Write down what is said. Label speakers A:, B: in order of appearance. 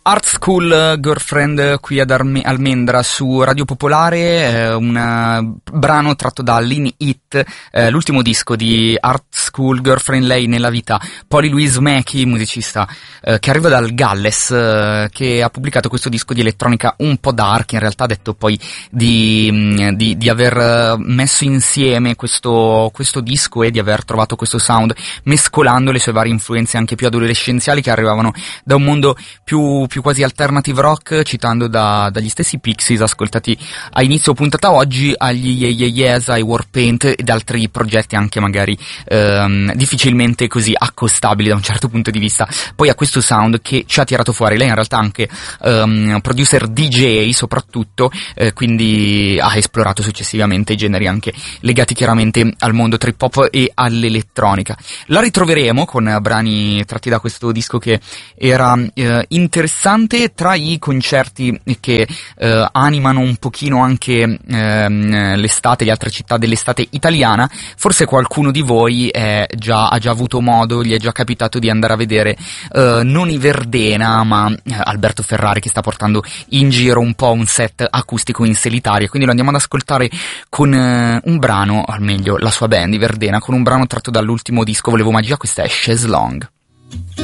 A: Art School Girlfriend qui ad Almendra su Radio Popolare, un brano tratto da Lean It, l'ultimo disco di Art School Girlfriend, lei nella vita, Polly Louise Mackey, musicista che arriva dal Galles, che ha pubblicato questo disco di elettronica un po' dark, in realtà ha detto poi di aver messo insieme questo disco e di aver trovato questo sound mescolando le sue varie influenze anche più adolescenziali che arrivavano da un mondo più quasi alternative rock, citando dagli stessi Pixies ascoltati a inizio puntata oggi, agli Yes, ai Warpaint ed altri progetti anche magari difficilmente così accostabili da un certo punto di vista. Poi a questo sound che ci ha tirato fuori, lei in realtà anche producer DJ soprattutto, quindi ha esplorato successivamente i generi anche legati chiaramente al mondo trip hop e all'elettronica. La ritroveremo con brani tratti da questo disco che era interessante. Tra i concerti che animano un pochino anche l'estate, le altre città dell'estate italiana, forse qualcuno di voi ha già avuto modo, gli è già capitato di andare a vedere non i Verdena ma Alberto Ferrari, che sta portando in giro un po' un set acustico in solitaria, quindi lo andiamo ad ascoltare con un brano, o meglio la sua band, i Verdena, con un brano tratto dall'ultimo disco Volevo Magia. Questa è Chaise Longue.